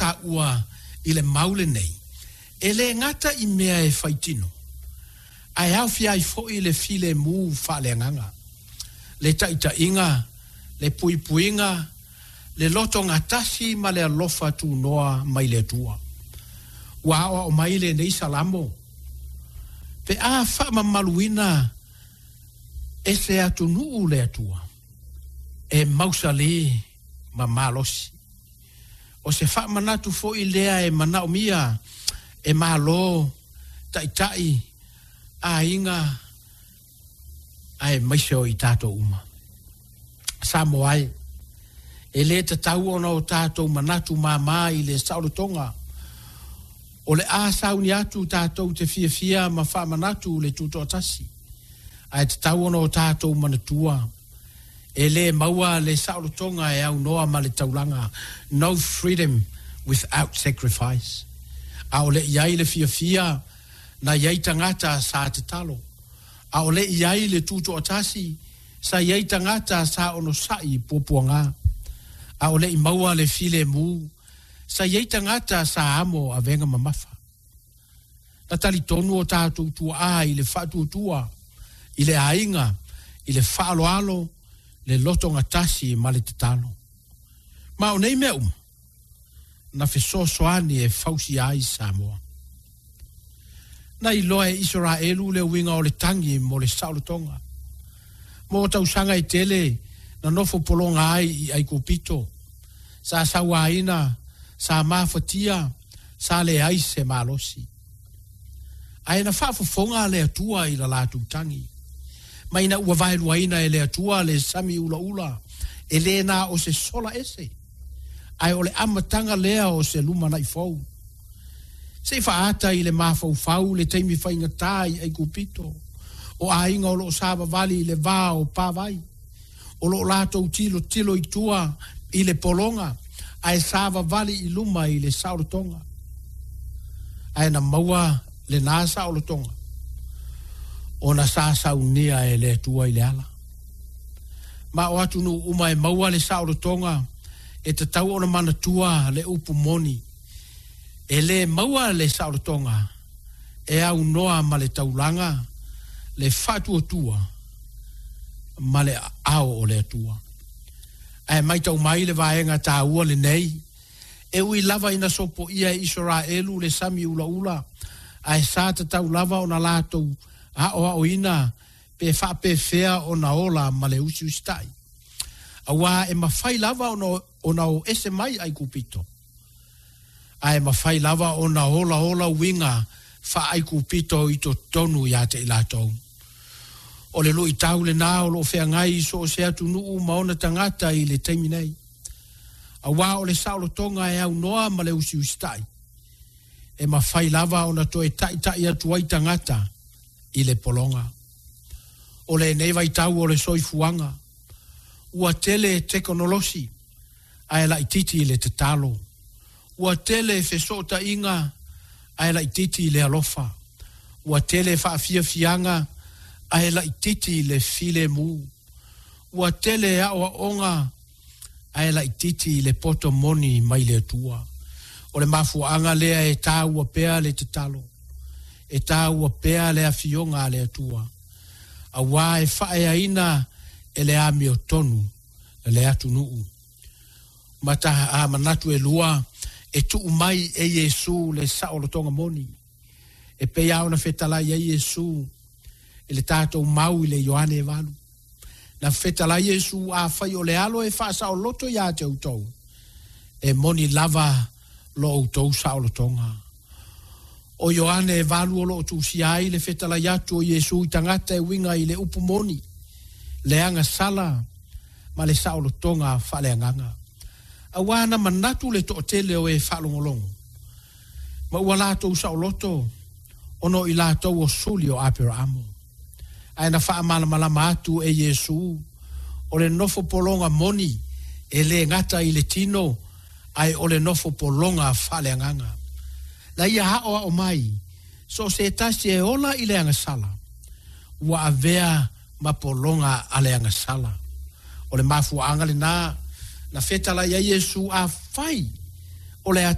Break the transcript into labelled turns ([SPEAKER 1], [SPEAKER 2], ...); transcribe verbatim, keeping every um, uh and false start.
[SPEAKER 1] ta ua i le maule nei. E le ngata i mea e whaitino. Ai au fia i fo i le file mu fa le nganga. Le taita inga, le pui puinga, le loto ngatasi ma le alofa tu noa mai le tua. Wa o mai le nei salamo. Pe a fa ma maluina e se atu nuu le atua. E mausale ma malosi. O se fa manatu fo i lea e manao mia e malo tai tai a inga ai maiseo i tato uma. Samo ai e le te tau ona o tato manatu mama i le saulotonga. O le a sauni atu tato te fia fia ma fa manatu le tuto atasi. Ai te tau ona o tato manatua. E le maua le saulotonga e au noa ma le taulanga. No freedom without sacrifice. A o le iai le fia fia na iai tangata sa te talo. A o le iai le tuto atasi sa iai tangata sa ono sai pupuanga. A o le i maua le file mu sa iai tangata sa amo a venga mamafa. Na tali tonu o tātou tua a i le whatu tua, i le ainga, i le whaalo alo, le loto ngatasi ma le te talo. Ma o nei mea um, na wheso soani e fausi ai Samoa. Na i loa e Israelu le winga o le tangi mo le saulotonga. Mo tau sanga i tele na nofo polonga ai i ai kupito. Sa sawaina, sa mafatia, sa le ai se malosi. Ai na whaafafonga le atua i la latu tangi. Mai na ua vaeluaina e le atua le sami ula ula. E le na o se sola ese. Ai o le amatanga lea o se luma na i fau. Se whaata i le mafau fau le teimi whainga tai ai kupito. O a inga o lo saba vali i le vā o pāvai. O lo lato tilo tilo i tua i le polonga. Ai saba vali i luma i le saulotonga. Ai na maua le nā saulotonga. O na sa saunia e le tua i le ala. Ma o atu nu uma e maua le saulotonga e te tau ona mana tua le upu moni. E le maua le saulotonga e au noa ma le taulanga le fatua tua ma le ao o le tua. E mai tau mai le vaenga tā ua le nei. E ui lava ina sopo ia Israelu le sami ula ula. Ai sa te tau lava o na lātou a o a o ina pe wha pe fea o na ola ma le usi ustai. A wā e mawhai lava o na, o na o ese mai ai kupito. A e mawhai lava o na ola ola winga wha ai kupito i to tonu ia te ilatou. O le lo i tau le nā o lo whea ngai so o se atu nuu maona tangata i le teimi nei. A wā o le saulotonga e au noa ma le usi ustai. E ma whai lava o na to e tai tai atu ai tangata i le polonga. O le nei vai tau o le soifuanga. Ua tele teknolosi a e la ititi i le te talo. Ua tele fesota inga a e la ititi i le alofa. Ua tele whaafia fianga a e la ititi i le file mu. Ua tele a oa onga a e la ititi i le poto moni mai le tua. O le mafuanga lea e tā ua pea le te talo. E tā ua pea le a fionga le atua. A wā e whae aina e le ami o tonu e le atu nuu. Mata a manatu e lua e tuu mai e Yesu le saolotonga moni. E pea ona fetalai e Yesu e le tātou mau i le Ioane e walu. Na fetalai Yesu a whai o le alo e wha sao loto ia te utou. E moni lava lo utou saolotonga. O Ioane e walu o lo tu siai le fetalai atu o Yesu i tangata e winga i le upumoni. Le anga sala ma le saolotonga wha le anganga. A wana manatu le tootele o e whalongolongo. Ma ua lātou saoloto ono i lātou o suli o apera amo. Ai na wha malamalama atu e Yesu o le nofo polonga moni e le ngata i le tino ai o le nofo polonga wha le anganga. Na ia hao o mai so se tasi e ola i le anga sala. Ua avea ma polonga a le anga sala. O le mafu anga le na na fetala ia Yesu a fai o le